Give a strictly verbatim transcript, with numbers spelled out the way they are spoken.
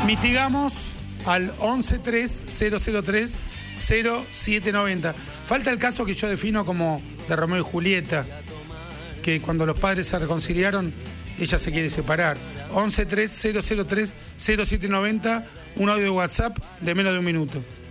Mitigamos al once tres cero cero tres cero siete noventa. Falta el caso que yo defino como de Romeo y Julieta, que cuando los padres se reconciliaron, ella se quiere separar. once tres cero cero tres cero siete noventa, un audio de WhatsApp de menos de un minuto.